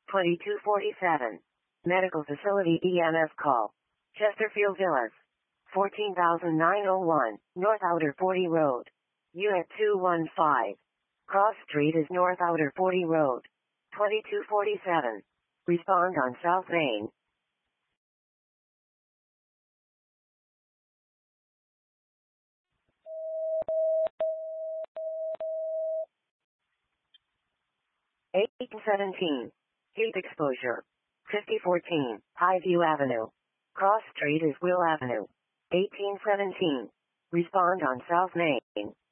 2247. Medical facility EMS call. Chesterfield Villas. 14,901, North Outer 40 Road. Unit 215. Cross Street is North Outer 40 Road. 2247. Respond on South Main. (817). Heat exposure. 5014, Highview Avenue. Cross Street is Will Avenue. 1817. Respond on South Main.